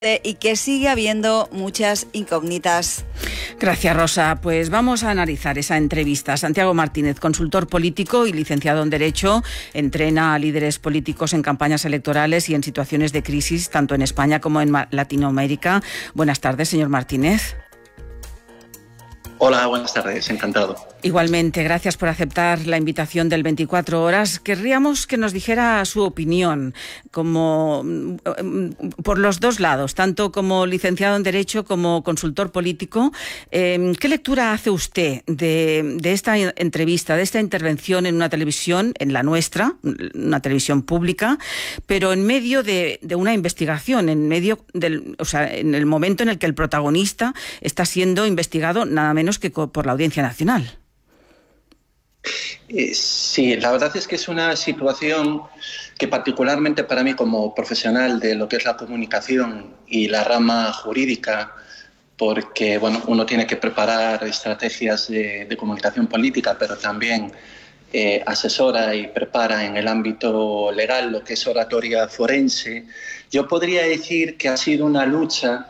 y que sigue habiendo muchas incógnitas. Gracias, Rosa. Pues vamos a analizar esa entrevista. Santiago Martínez, consultor político y licenciado en Derecho, entrena a líderes políticos en campañas electorales y en situaciones de crisis, tanto en España como en Latinoamérica. Buenas tardes, señor Martínez. Hola, buenas tardes, encantado. Igualmente, gracias por aceptar la invitación del 24 Horas. Querríamos que nos dijera su opinión como por los dos lados, tanto como licenciado en Derecho como consultor político. ¿Qué lectura hace usted de esta entrevista, de esta intervención en una televisión, en la nuestra, una televisión pública, pero en medio de una investigación, en el momento en el que el protagonista está siendo investigado nada menos que por la Audiencia Nacional? Sí, la verdad es que es una situación que particularmente para mí como profesional de lo que es la comunicación y la rama jurídica, porque bueno, uno tiene que preparar estrategias de comunicación política, pero también asesora y prepara en el ámbito legal lo que es oratoria forense. Yo podría decir que ha sido una lucha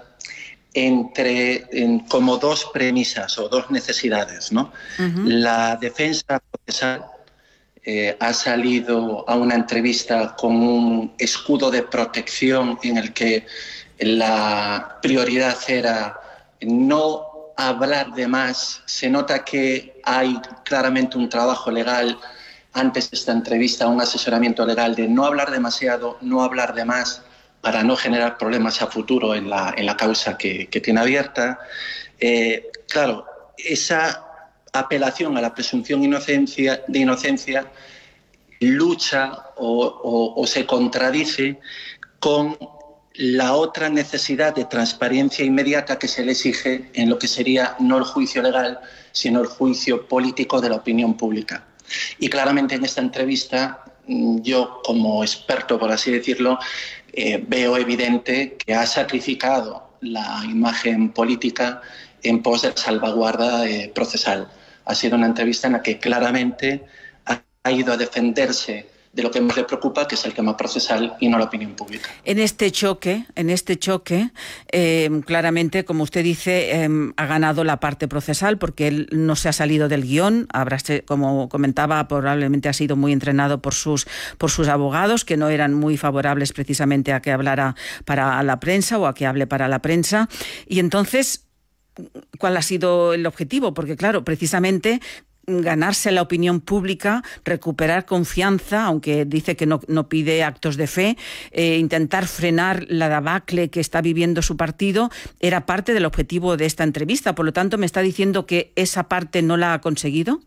como dos premisas o dos necesidades, ¿no? Uh-huh. La defensa procesal ha salido a una entrevista con un escudo de protección en el que la prioridad era no hablar de más. Se nota que hay claramente un trabajo legal antes de esta entrevista, un asesoramiento legal de no hablar demasiado, no hablar de más, para no generar problemas a futuro en la causa que tiene abierta. Claro, esa apelación a la presunción de inocencia lucha o se contradice con la otra necesidad de transparencia inmediata que se le exige en lo que sería no el juicio legal, sino el juicio político de la opinión pública. Y claramente en esta entrevista, yo como experto, por así decirlo, veo evidente que ha sacrificado la imagen política en pos de la salvaguarda procesal. Ha sido una entrevista en la que claramente ha ido a defenderse de lo que más le preocupa, que es el tema procesal y no la opinión pública. En este choque, claramente, como usted dice, ha ganado la parte procesal porque él no se ha salido del guión. Como comentaba, probablemente ha sido muy entrenado por sus abogados, que no eran muy favorables precisamente a que hablara para la prensa o a que hable para la prensa. Y entonces, ¿cuál ha sido el objetivo? Porque, claro, precisamente ganarse la opinión pública, recuperar confianza, aunque dice que no pide actos de fe, intentar frenar la debacle que está viviendo su partido, era parte del objetivo de esta entrevista. Por lo tanto, ¿me está diciendo que esa parte no la ha conseguido?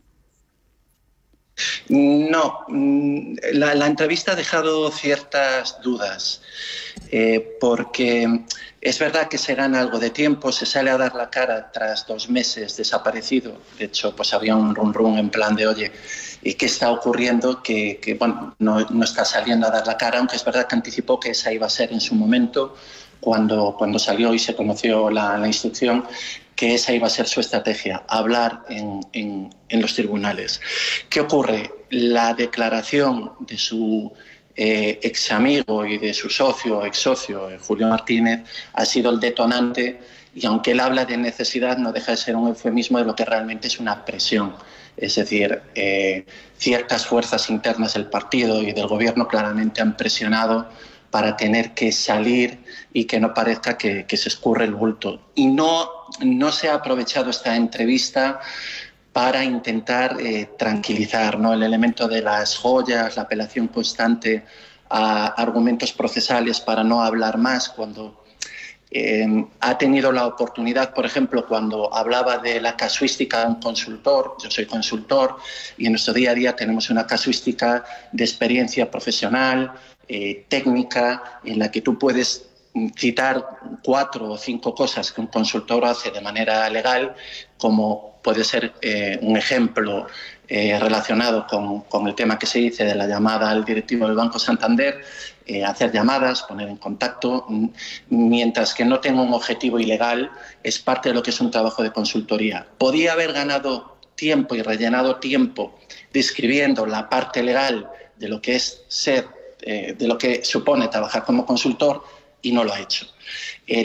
No, la entrevista ha dejado ciertas dudas, porque es verdad que se gana algo de tiempo, se sale a dar la cara tras 2 meses desaparecido. De hecho, pues había un rum en plan de, oye, ¿y qué está ocurriendo? Que bueno, no está saliendo a dar la cara, aunque es verdad que anticipó que esa iba a ser en su momento, cuando salió y se conoció la instrucción, que esa iba a ser su estrategia, hablar en los tribunales. ¿Qué ocurre? La declaración de su ex amigo y de su ex socio, Julio Martínez, ha sido el detonante, y aunque él habla de necesidad, no deja de ser un eufemismo de lo que realmente es una presión. Es decir, ciertas fuerzas internas del partido y del gobierno claramente han presionado para tener que salir y que no parezca que se escurre el bulto. Y no se ha aprovechado esta entrevista para intentar tranquilizar, ¿no? El elemento de las joyas, la apelación constante a argumentos procesales para no hablar más, cuando ha tenido la oportunidad, por ejemplo, cuando hablaba de la casuística de un consultor. Yo soy consultor y en nuestro día a día tenemos una casuística de experiencia profesional, técnica, en la que tú puedes citar 4 o 5 cosas que un consultor hace de manera legal, como puede ser un ejemplo relacionado con el tema que se dice de la llamada al directivo del Banco Santander, hacer llamadas, poner en contacto, mientras que no tenga un objetivo ilegal, es parte de lo que es un trabajo de consultoría. Podía haber ganado tiempo y rellenado tiempo describiendo la parte legal de lo que es ser, de lo que supone trabajar como consultor, y no lo ha hecho.